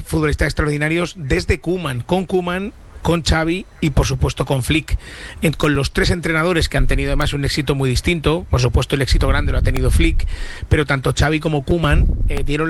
futbolistas extraordinarios desde Koeman, con Koeman, con Xavi y por supuesto con Flick. Con los tres entrenadores que han tenido además un éxito muy distinto, por supuesto el éxito grande lo ha tenido Flick, pero tanto Xavi como Koeman dieron